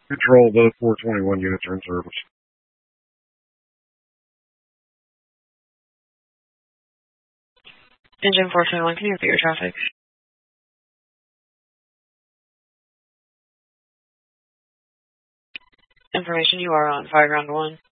Control, those 421 units are in service. Engine 421, can you repeat your traffic? Information, you are on Fire Ground 1.